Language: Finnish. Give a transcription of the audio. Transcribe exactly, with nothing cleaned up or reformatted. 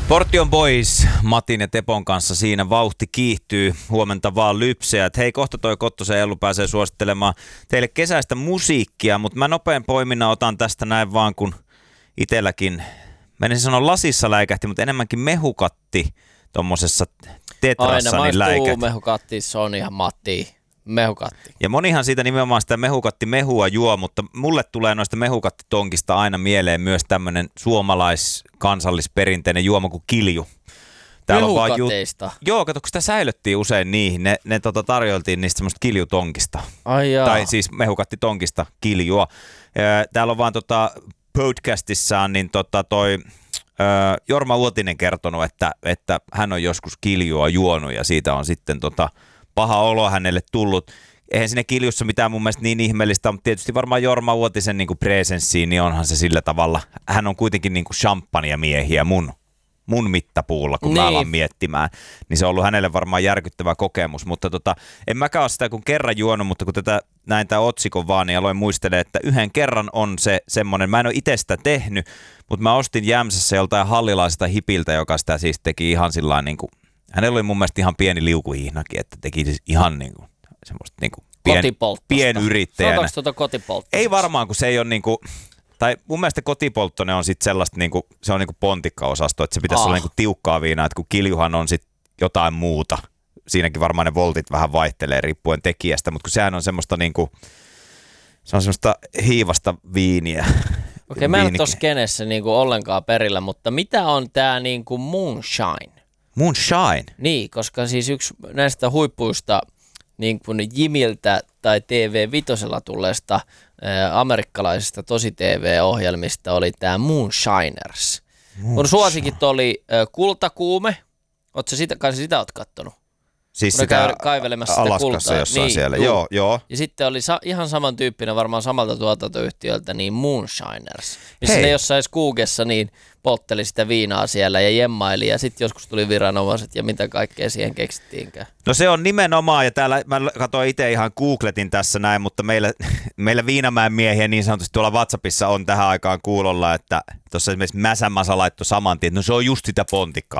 Portion Boys, Matin ja Tepon kanssa siinä vauhti kiihtyy. Huomenta vaan lypseät. Hei, kohta toi Kottosen Ellu pääsee suosittelemaan teille kesäistä musiikkia, mutta mä nopean poiminnan otan tästä näin vaan, kun itselläkin, menisin sanoa lasissa läikähti, mutta enemmänkin mehukatti tommosessa tetrassa niin läikähti. Aina mehukatti, se on ihan Matti. Mehukatti. Ja monihan siitä nimenomaan sitä mehukatti-mehua juo, mutta mulle tulee noista mehukattitonkista aina mieleen myös tämmöinen suomalais-kansallisperinteinen juoma kuin kilju. Mehukateista? Ju- Joo, kato, kun sitä säilöttiin usein niihin. Ne, ne tota, tarjoltiin niistä semmoista kiljutonkista. Ai jaa. Tai siis mehukattitonkista kiljua. Täällä on vaan tota, podcastissaan niin tota toi... Jorma Uotinen kertonut, että, että hän on joskus kiljua juonut ja siitä on sitten tota, paha olo hänelle tullut. Eihän siinä kiljussa mitään mun mielestä niin ihmeellistä, mutta tietysti varmaan Jorma Uotisen niin kuin presenssiin, niin onhan se sillä tavalla. Hän on kuitenkin niin kuin champagne-miehiä mun, mun mittapuulla, kun niin. Mä alan miettimään. Niin se on ollut hänelle varmaan järkyttävä kokemus, mutta tota, en mäkään ole sitä kun kerran juonut, mutta kun tätä näin tämä otsikon vaan, niin aloin muistelemaan, että yhden kerran on se semmoinen, mä en ole itse sitä tehnyt, mutta mä ostin Jämsässä joltain hallilaisesta hipiltä, joka sitä siis teki ihan sillain niin kuin, hänellä oli mun mielestä ihan pieni liukuhihnakin, että teki siis ihan niin kuin semmoista niin kuin pien, pienyrittäjänä. Sanotaanko tuota kotipolttoa? Ei varmaan, kun se ei ole niin kuin, tai mun mielestä kotipolttoinen on sitten sellaista, niin kuin, se on niin kuin pontikkaosasto, että se pitäisi ah. olla niin kuin tiukkaa viinaa, että kun kiljuhan on sitten jotain muuta. Siinäkin varmaan ne voltit vähän vaihtelee riippuen tekijästä, mutta kun sehän on semmoista niin kuin, se on semmoista hiivasta viiniä. Okei, mä en ole tossa kenessä niin kuin ollenkaan perillä, mutta mitä on tää niin kuin moonshine? Moonshine? Niin, koska siis yksi näistä huippuista niin kuin Jimiltä tai T V Vitosella tulleesta ä, amerikkalaisesta tosi-T V-ohjelmista oli tää Moonshiners. Moonshine. Mun suosikit oli ä, Kultakuume. Ootko sitä, kai sitä oot kattonut? Siis sitä kaivelemassa sitä Alaskassa kultaa. jossain niin, siellä, juu. joo, joo. Ja sitten oli sa- ihan samantyyppinen varmaan samalta tuotantoyhtiöltä, niin Moonshiners. Missä ne jossain Skoogessa niin poltteli sitä viinaa siellä ja jemmaili ja sitten joskus tuli viranomaiset ja mitä kaikkea siihen keksittiinkään. No se on nimenomaan ja täällä mä katsoin itse ihan googletin tässä näin, mutta meillä, meillä Viinamäen miehiä niin sanotusti tuolla WhatsAppissa on tähän aikaan kuulolla, että tuossa esimerkiksi Mäsämasa laittoi saman tien, että no se on just sitä pontikkaa.